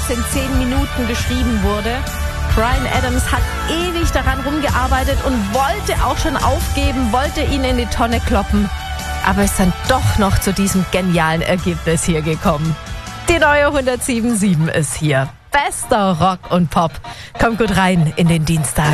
in 10 Minuten geschrieben wurde. Bryan Adams hat ewig daran rumgearbeitet und wollte auch schon aufgeben, wollte ihn in die Tonne kloppen. Aber ist dann doch noch zu diesem genialen Ergebnis hier gekommen. Die neue 107.7 ist hier. Bester Rock und Pop. Kommt gut rein in den Dienstag.